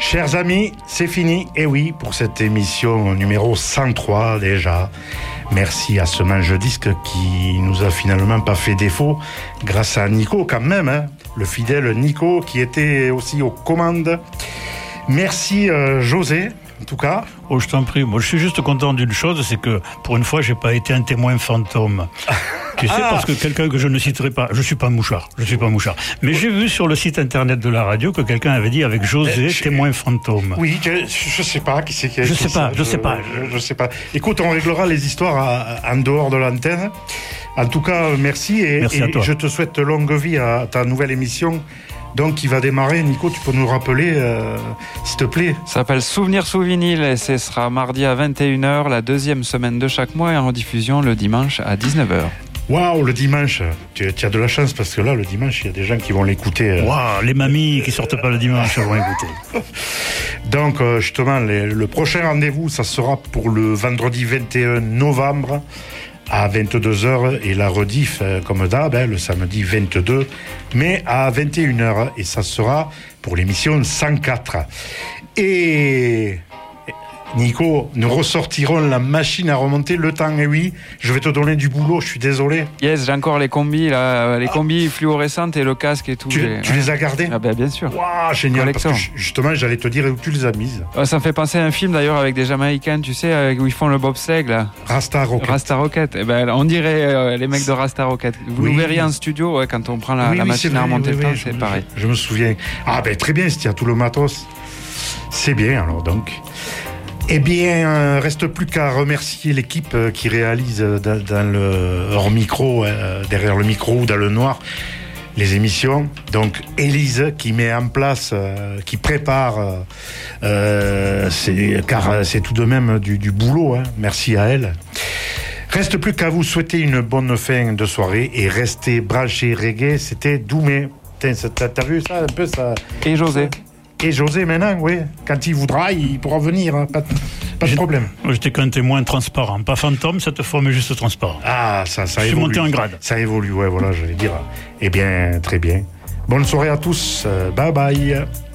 Chers amis, c'est fini, et oui, pour cette émission numéro 103 déjà. Merci à ce manche-disque qui nous a finalement pas fait défaut, grâce à Nico quand même, hein, le fidèle Nico qui était aussi aux commandes. Merci José, en tout cas. Oh, je t'en prie, moi je suis juste content d'une chose, c'est que pour une fois j'ai pas été un témoin fantôme. Tu sais, parce que quelqu'un que je ne citerai pas, je suis pas mouchard. Mais j'ai vu sur le site internet de la radio que quelqu'un avait dit avec José, témoin fantôme. Oui, je sais pas qui c'est qui a Je écrit sais ça. Je sais pas. Écoute, on réglera les histoires en dehors de l'antenne. En tout cas, merci et à toi. Je te souhaite longue vie à ta nouvelle émission. Donc, qui va démarrer. Nico, tu peux nous rappeler, s'il te plaît? Ça s'appelle Souvenir sous vinyle et ce sera mardi à 21h, la deuxième semaine de chaque mois et en rediffusion le dimanche à 19h. Waouh, le dimanche, tu as de la chance parce que là, le dimanche, il y a des gens qui vont l'écouter. Waouh, les mamies qui sortent pas le dimanche vont écouter. Donc, justement, le prochain rendez-vous, ça sera pour le vendredi 21 novembre à 22h et la rediff, comme d'hab, le samedi 22, mais à 21h. Et ça sera pour l'émission 104. Et Nico, nous ressortirons la machine à remonter le temps. Et oui, je vais te donner du boulot, je suis désolé. Yes, j'ai encore les combis, là, les combis fluorescentes et le casque et tout. Tu les as gardés? Ah ben bien sûr. Waouh, génial. Collection. Parce que justement, j'allais te dire où tu les as mises. Ça me fait penser à un film d'ailleurs avec des Jamaïcains, tu sais, où ils font le bobsleigh là. Rasta Rocket. Rasta Rocket. Eh ben, on dirait les mecs de Rasta Rocket. Vous Oui. nous verriez en studio, quand on prend la machine à remonter le temps, c'est pareil. Je me souviens. Ah ben très bien, si tu as tout le matos. C'est bien alors donc. Eh bien, reste plus qu'à remercier l'équipe qui réalise dans le hors micro, derrière le micro ou dans le noir, les émissions. Donc, Élise qui met en place, qui prépare, car c'est tout de même du boulot. Hein. Merci à elle. Reste plus qu'à vous souhaiter une bonne fin de soirée et restez branchés reggae. C'était Doumé. T'as vu ça un peu ça? Et José. Et José, maintenant, oui, quand il voudra, il pourra venir, hein, pas de problème. Moi, j'étais qu'un témoin transparent, pas fantôme cette fois, mais juste transparent. Ah, ça évolue. Je suis monté en grade. Ça évolue, ouais, voilà, j'allais dire. Eh bien, très bien. Bonne soirée à tous, bye bye.